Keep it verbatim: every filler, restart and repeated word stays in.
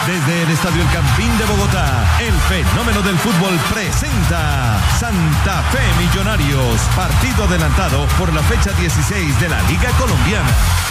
Desde el Estadio El Campín de Bogotá, el fenómeno del fútbol presenta Santa Fe Millonarios, partido adelantado por la fecha dieciséis de la Liga Colombiana.